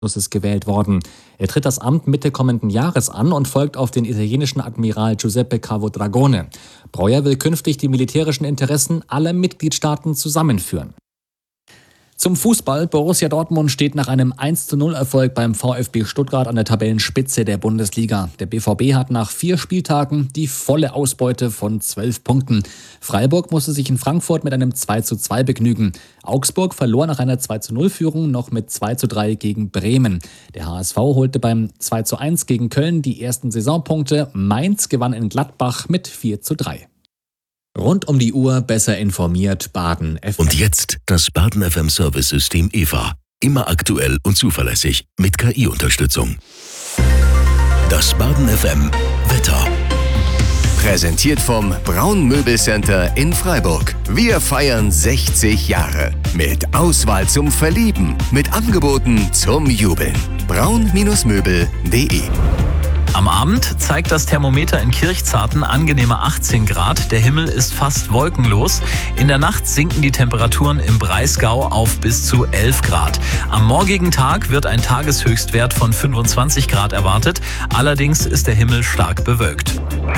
ist gewählt worden. Er tritt das Amt Mitte kommenden Jahres an und folgt auf den italienischen Admiral Giuseppe Cavo-Dragone. Breuer will künftig die militärischen Interessen aller Mitgliedstaaten zusammenführen. Zum Fußball. Borussia Dortmund steht nach einem 1:0-Erfolg beim VfB Stuttgart an der Tabellenspitze der Bundesliga. Der BVB hat nach 4 Spieltagen die volle Ausbeute von 12 Punkten. Freiburg musste sich in Frankfurt mit einem 2:2 begnügen. Augsburg verlor nach einer 2:0-Führung noch mit 2:3 gegen Bremen. Der HSV holte beim 2:1 gegen Köln die ersten Saisonpunkte. Mainz gewann in Gladbach mit 4:3. Rund um die Uhr besser informiert Baden FM. Und jetzt das Baden FM Service-System EVA. Immer aktuell und zuverlässig mit KI-Unterstützung. Das Baden FM Wetter. Präsentiert vom Braun Möbelcenter in Freiburg. Wir feiern 60 Jahre. Mit Auswahl zum Verlieben. Mit Angeboten zum Jubeln. braun-möbel.de. Am Abend zeigt das Thermometer in Kirchzarten angenehme 18 Grad. Der Himmel ist fast wolkenlos. In der Nacht sinken die Temperaturen im Breisgau auf bis zu 11 Grad. Am morgigen Tag wird ein Tageshöchstwert von 25 Grad erwartet. Allerdings ist der Himmel stark bewölkt.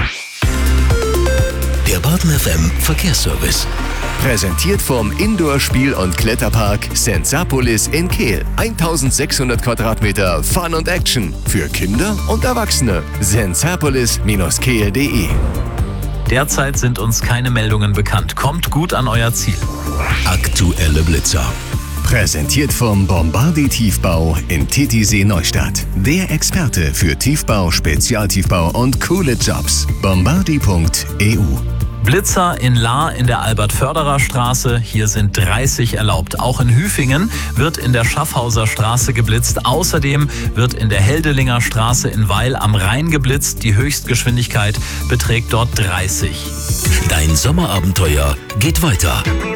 Der Baden FM Verkehrsservice. Präsentiert vom Indoor-Spiel- und Kletterpark Sensapolis in Kehl. 1600 Quadratmeter Fun und Action für Kinder und Erwachsene. sensapolis-kehl.de. Derzeit sind uns keine Meldungen bekannt. Kommt gut an euer Ziel. Aktuelle Blitzer. Präsentiert vom Bombardi Tiefbau in Titisee Neustadt. Der Experte für Tiefbau, Spezialtiefbau und coole Jobs. bombardi.eu. Blitzer in Lahr in der Albert-Förderer-Straße. Hier sind 30 erlaubt. Auch in Hüfingen wird in der Schaffhauser Straße geblitzt. Außerdem wird in der Heldelinger Straße in Weil am Rhein geblitzt. Die Höchstgeschwindigkeit beträgt dort 30. Dein Sommerabenteuer geht weiter.